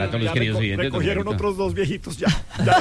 para todos los queridos oyentes. Recogieron otros dos viejitos ya.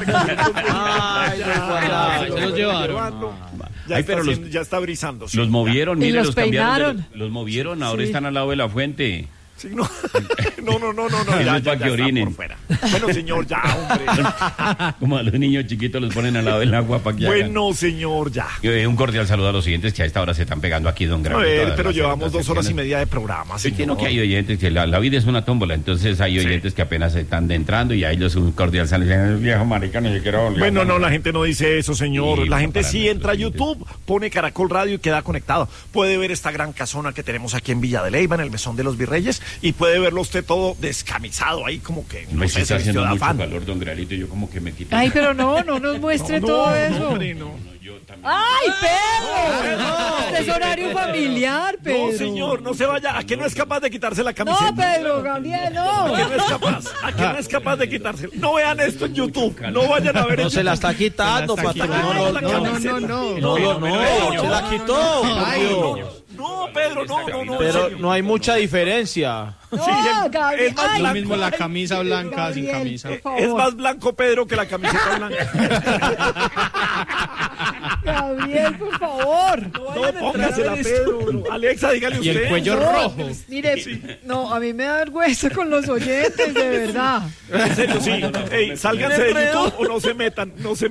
Ya se los llevaron. Ya está brisando. Los movieron, mire, los los cambiaron. peinaron. Los movieron, ahora están al lado de la fuente. Sí, no. No. Ya, para que orinen. Por fuera. Bueno, señor, ya, hombre. Como a los niños chiquitos los ponen al lado del agua para que Bueno, señor, ya. Un cordial saludo a los oyentes que a esta hora se están pegando aquí, don Gran. A ver, pero llevamos 2 horas y media de programa. Sí, que no, que hay oyentes que la vida es una tómbola, entonces hay oyentes que apenas están entrando y a ellos un cordial saludo. Viejo marica, no yo quiero. Bueno, no, la gente no dice eso, señor. Sí, la gente para sí entra a nuestros YouTube, pone Caracol Radio y queda conectado. Puede ver esta gran casona que tenemos aquí en Villa de Leyva, en el Mesón de los Virreyes, y puede verlo usted todo descamisado ahí, como que No sé, está haciendo mucho afán. calor, don Gralito, yo como que me quité. Ay, pero no nos muestre todo eso. Hombre, no. Yo también. ¡Ay, Pedro! Es horario familiar, Pedro. No, señor, no se vaya. ¿A qué no es capaz de quitarse la camiseta? No, Pedro, Gabriel, no. ¿A qué no es capaz? ¿A qué no es capaz de quitarse? No vean esto en YouTube. No vayan a ver en No se la está quitando, patrón. No, se la quitó. No, Pedro, no. Pero no hay mucha diferencia. No, Sí, Gabriel. es más Ay, Lo mismo la camisa blanca sin Gabriel, camisa. por favor. Es más blanco, Pedro, que la camiseta blanca. Gabriel, por favor. No, póngasela, Pedro. Alexa, dígale Y usted. el cuello No, rojo. mire, no, a mí me da vergüenza con los oyentes, de verdad. En serio, sí. Ey, sálganse de YouTube o no se metan.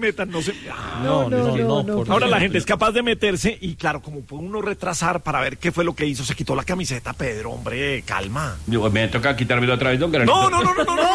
No. Ahora la gente es capaz de meterse y claro, como puede uno retrasar para ver qué fue lo que hizo, se quitó la camiseta, Pedro, hombre, calma. Me toca quitármelo otra vez, don Gralito. No.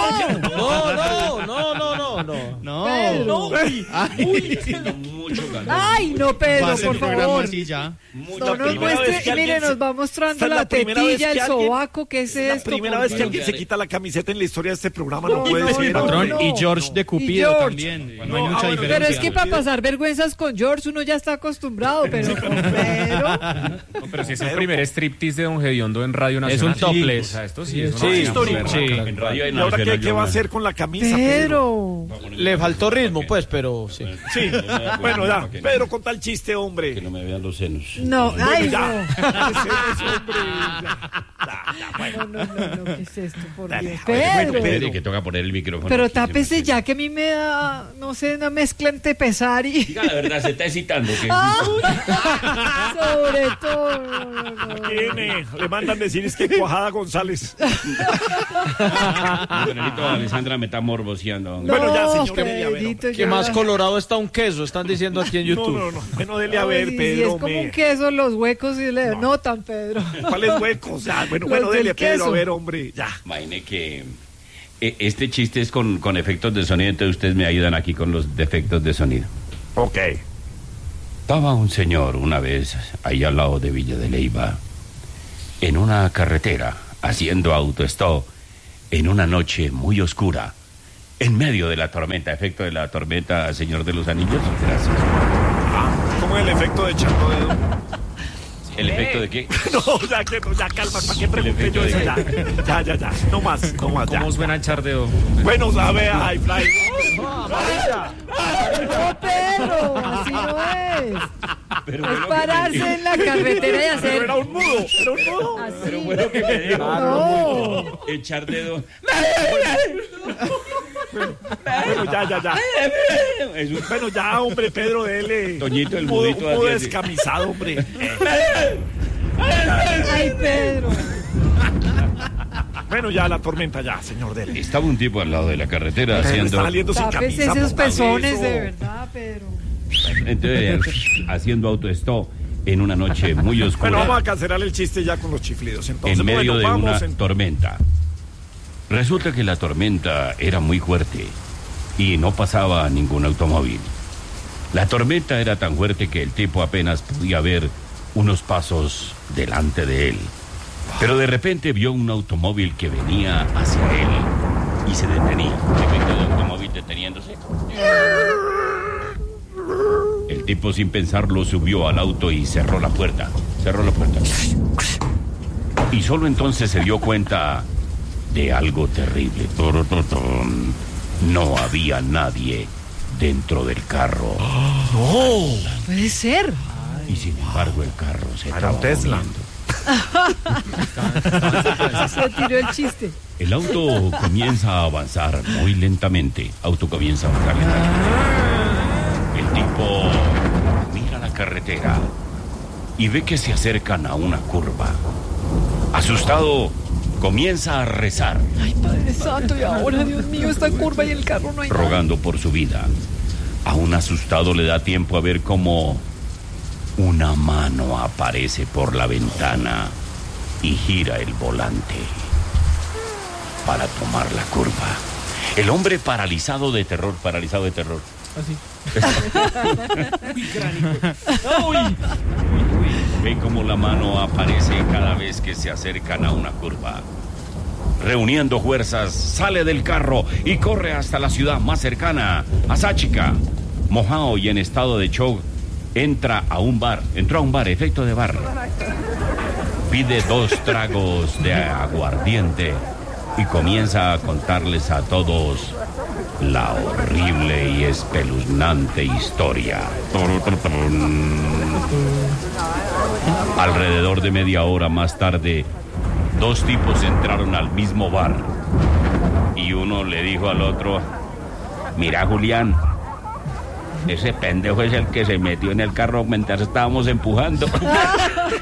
No. Pedro. Haciendo mucho calor. Ay, no, Va a Pedro, hacer por programa favor. así ya. No nos muestre, y mire, nos va mostrando Esta es la la primera vez tetilla, que el alguien- sobaco, ¿qué es La esto? primera por vez que Dios? alguien se quita la camiseta en la historia de este programa, no puede ser. Patrón, no. y George de Cupido George. también. No hay No, mucha bueno, diferencia. Pero es que para pasar vergüenzas con George uno ya está acostumbrado, pero con Pedro. No, pero si es el primer striptease de Don Gediondo en Radio Es Nacional. un topless. O sea, esto sí es Sí, una histórico. vaina Sí. berraca. En Radio ¿Y ahora qué va a hacer con la camisa, Pedro? Pedro. Le faltó ritmo, pues, pero sí. Sí, bueno, ya. Pedro, con tal chiste, hombre. Que no me vean los senos. No, ay, ya. no. Ese hombre, ya. No, ¿qué es esto? Por Dale, Dios. a ver, bueno, Pedro. Pedro, que toca poner el micrófono. Pero aquí, tápese se me- ya que a mí me da, no sé, una mezcla entre pesar y... Diga la verdad, se está excitando. ¿Qué? Sobre todo. No. Tiene, le mandan decir es que Cuajada González. Don Alessandra me está morboseando. Bueno, ya, señor, Pedrito, dele a ver, hombre. Que ya. más colorado está un queso, están diciendo aquí en YouTube. No. Bueno, dele a Ay, ver, sí, Pedro. es como un queso, los huecos y le notan, Pedro. ¿Cuáles huecos? Ya, bueno, Los dele, del Pedro, queso. a ver, hombre, ya. Imagine que este chiste es con efectos de sonido, entonces ustedes me ayudan aquí con los defectos de sonido. Ok. Estaba un señor una vez ahí al lado de Villa de Leyva, en una carretera, haciendo autostop, en una noche muy oscura, en medio de la tormenta. Efecto de la tormenta, señor de los anillos. Gracias. ¿Cómo es el efecto de Chango Dedo? ¿El efecto de qué? No, ya, calma, ¿para qué pregunté yo eso? Ya. No más, ya. ¿Cómo suena echar dedo? Bueno, sabe, ay, Fly. No, Pedro, así no es. Pero Es pararse en la carretera y Pero hacer era un mudo. así. Pero bueno que me dijo. No. Echar dedo. Bueno, ya. Es un Bueno, ya, hombre, Pedro, dele. Toñito, el Mudo mudito así. descamisado, hombre. Ay, Pedro. Bueno, ya, la tormenta, ya, señor, dele. Estaba un tipo al lado de la carretera Está haciendo... saliendo sin Tápese camisa. esos póngale pezones, eso. de verdad, Pedro. Entonces, haciendo autostop en una noche muy oscura. Bueno, vamos a cancelar el chiste ya con los chiflidos. Entonces, En medio bueno, de vamos una tormenta. Resulta que la tormenta era muy fuerte y no pasaba ningún automóvil. La tormenta era tan fuerte que el tipo apenas podía ver unos pasos delante de él. Pero de repente vio un automóvil que venía hacia él y se detenía. Efecto de automóvil deteniéndose. El tipo, sin pensarlo, subió al auto y cerró la puerta. Y solo entonces se dio cuenta de algo terrible. No había nadie dentro del carro. Puede ser. Y sin embargo el carro se Era estaba un Tesla. moviendo. Se tiró el chiste. El auto comienza a avanzar muy lentamente. Auto comienza a avanzar lentamente. El tipo mira la carretera y ve que se acercan a una curva. Asustado, comienza a rezar. Ay, Padre Santo, y ahora, Dios mío, esta curva y el carro no hay nada. Rogando por su vida. Aún asustado le da tiempo a ver cómo una mano aparece por la ventana y gira el volante para tomar la curva. El hombre paralizado de terror. Así. Ve cómo la mano aparece cada vez que se acercan a una curva. Reuniendo fuerzas, sale del carro y corre hasta la ciudad más cercana, a Sáchica. Mojado y en estado de shock, entró a un bar, efecto de bar. Pide 2 tragos de aguardiente y comienza a contarles a todos la horrible y espeluznante historia. Alrededor de media hora más tarde, 2 tipos entraron al mismo bar y uno le dijo al otro: mira, Julián, ese pendejo es el que se metió en el carro mientras estábamos empujando.